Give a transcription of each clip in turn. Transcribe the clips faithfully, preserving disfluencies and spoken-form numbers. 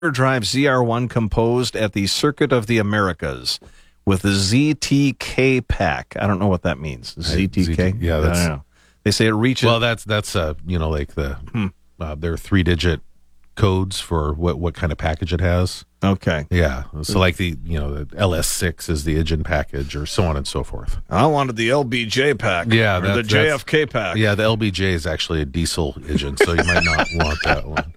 Drive Z R one composed at the Circuit of the Americas with the Z T K pack. I don't know what that means. Z T K? Yeah, that's, I don't know. They say it reaches. Well, that's that's uh, you know, like the Hmm. uh, their three-digit codes for what what kind of package it has. Okay. Yeah. So like the you know the L S six is the engine package, or so on and so forth. I wanted the L B J pack. Yeah, or that- the J F K pack. Yeah, the L B J is actually a diesel engine, so you might not want that one.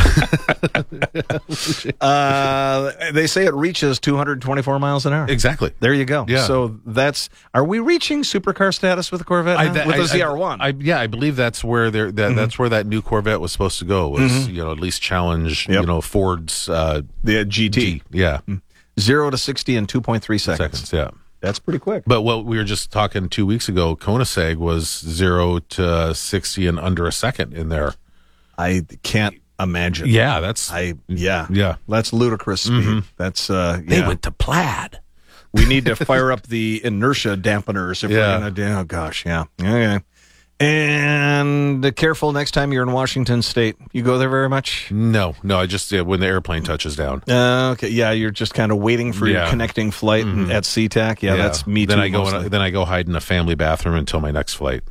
Uh, they say it reaches two hundred twenty-four miles an hour. Exactly. There you go. Yeah. So that's. Are we reaching supercar status with the Corvette now? that- with the I- Z R one? I, yeah, I believe that's where they're, that Mm-hmm. that's where that new Corvette was supposed to go. Was you know at least challenge Yep. you know Ford's uh, the G T. G. Yeah, Zero to sixty in two point three seconds. seconds. Yeah. That's pretty quick. But what we were just talking two weeks ago, Koenigsegg was zero to sixty in under a second in there. I can't imagine. Yeah, that's I yeah yeah. That's ludicrous speed. That's uh. They yeah. went to plaid. We need to fire up the inertia dampeners if Yeah. we're gonna. Oh gosh, yeah. Okay. And uh, careful next time you're in Washington State. You go there very much? No, no, I just yeah, when the airplane touches down. Uh, okay, yeah. You're just kind of waiting for your Yeah. connecting flight Mhm. at SeaTac. Yeah, that's me too. Then I go mostly. in, then I go hide in a family bathroom until my next flight.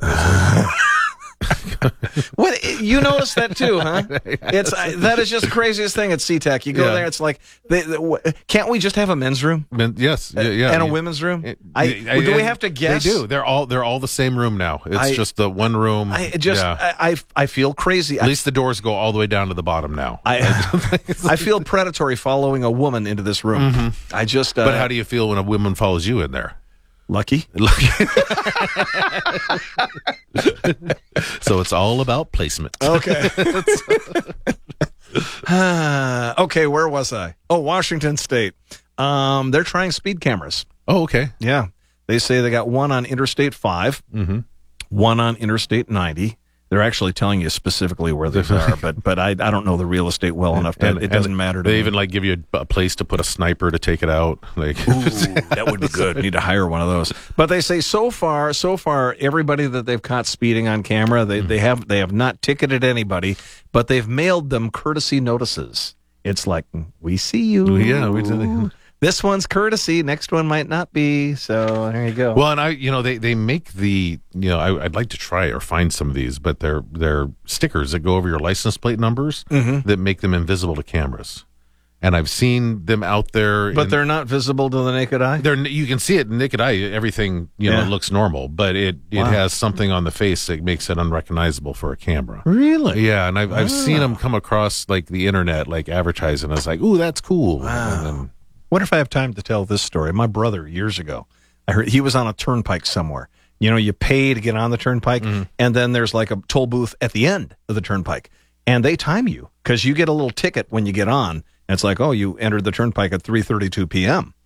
What you notice that too, huh? It's uh, that is just the craziest thing at SeaTac. You go Yeah. there, it's like, they, they, w- can't we just have a men's room Men- yes, yeah, yeah. and a You- women's room? it- I, I- do we I- have to guess? They do. They're all they're all the same room now. It's I- just the one room. I just yeah. I, I I feel crazy. At least the doors go all the way down to the bottom now. I I feel predatory following a woman into this room. I just. Uh, Mm-hmm. But how do you feel when a woman follows you in there? lucky? So it's all about placement. Okay. Ah, okay, where was I? Oh, Washington State. Um, they're trying speed cameras. Oh, okay. Yeah, they say they got one on Interstate five, Mm-hmm. one on Interstate ninety. They're actually telling you specifically where these are, but but I I don't know the real estate well enough that it doesn't matter to They me. even like give you a, a place to put a sniper to take it out. Like, Ooh, that would be good. Need to hire one of those. But they say so far, so far, everybody that they've caught speeding on camera, they, they have they have not ticketed anybody, but they've mailed them courtesy notices. It's like, we see you. Yeah, we do. This one's courtesy. Next one might not be. So there you go. Well, and I, you know, they, they make the, you know, I, I'd like to try or find some of these, but they're they're stickers that go over your license plate numbers Mm-hmm. that make them invisible to cameras, and I've seen them out there. but in- they're not visible to the naked eye. they're you can see it naked eye. Everything you know Yeah. looks normal, but it it Wow. has something on the face that makes it unrecognizable for a camera. Really? Yeah, and I've I've seen Ah. them come across like the internet, like advertising. I was like, "Ooh, that's cool." Wow. And then, Wonder if I have time to tell this story. My brother, years ago, I heard he was on a turnpike somewhere. You know, you pay to get on the turnpike, and then there's like a toll booth at the end of the turnpike, and they time you because you get a little ticket when you get on. And it's like, oh, you entered the turnpike at three thirty-two p.m.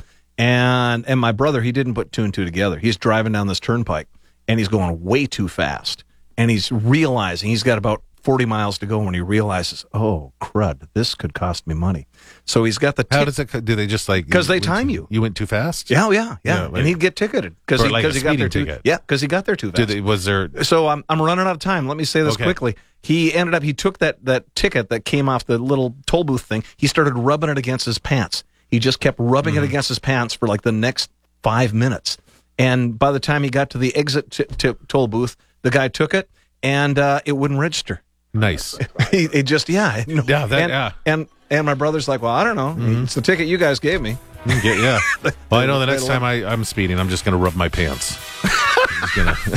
And and my brother, he didn't put two and two together. He's driving down this turnpike, and he's going way too fast, and he's realizing he's got about forty miles to go when he realizes, oh, crud, this could cost me money. So he's got the how ticket. does it? Do they just like 'Cause they went time too- you. You went too fast. Yeah, oh, yeah, yeah, Yeah, like- and he'd get ticketed because For he, like a cause he got there speeding too. ticket. Yeah, because he got there too Did fast. they, was there? So I'm I'm running out of time. Let me say this Okay. quickly. He ended up he took that that ticket that came off the little toll booth thing. He started rubbing it against his pants. He just kept rubbing Mm. it against his pants for like the next five minutes. And by the time he got to the exit t- t- toll booth, the guy took it and uh, it wouldn't register. Nice. he, it just yeah you know, Yeah, that- and, yeah. and and my brother's like, well, I don't know. It's the ticket you guys gave me. Yeah. yeah. Well, I know the next They time I, I'm speeding, I'm just going to rub my pants. I'm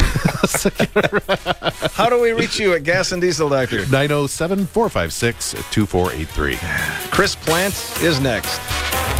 just gonna How do we reach you at Gas and Diesel Doctor? nine oh seven, four five six, two four eight three. Chris Plant is next.